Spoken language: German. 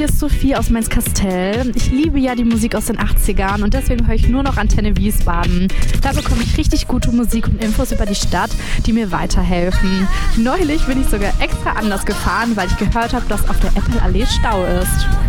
hier ist Sophie aus Mainz-Kastel. Ich liebe ja die Musik aus den 80ern und deswegen höre ich nur noch Antenne Wiesbaden. Da bekomme ich richtig gute Musik und Infos über die Stadt, die mir weiterhelfen. Neulich bin ich sogar extra anders gefahren, weil ich gehört habe, dass auf der Apple-Allee Stau ist.